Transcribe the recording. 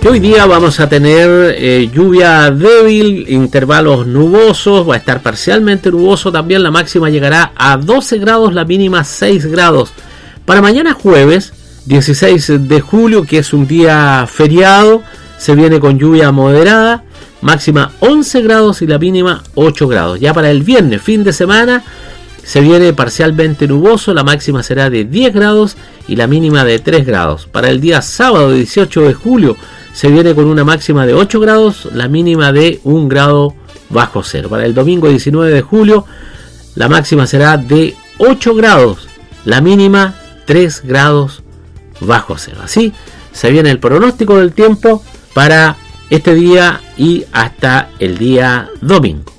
que hoy día vamos a tener lluvia débil, intervalos nubosos, va a estar parcialmente nuboso también, la máxima llegará a 12 grados, la mínima 6 grados. Para mañana jueves, 16 de julio, que es un día feriado, se viene con lluvia moderada, máxima 11 grados y la mínima 8 grados. Ya para el viernes, fin de semana, se viene parcialmente nuboso, la máxima será de 10 grados y la mínima de 3 grados. Para el día sábado 18 de julio se viene con una máxima de 8 grados, la mínima de 1 grado bajo cero. Para el domingo 19 de julio la máxima será de 8 grados, la mínima 3 grados bajo cero. Así se viene el pronóstico del tiempo para este día y hasta el día domingo.